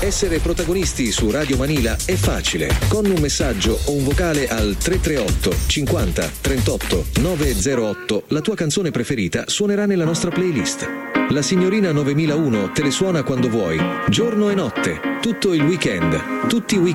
Essere protagonisti su Radio Manila è facile. Con un messaggio o un vocale al 338 50 38 908 la tua canzone preferita suonerà nella nostra playlist. La signorina 9001 te le suona quando vuoi, giorno e notte, tutto il weekend, tutti i weekend.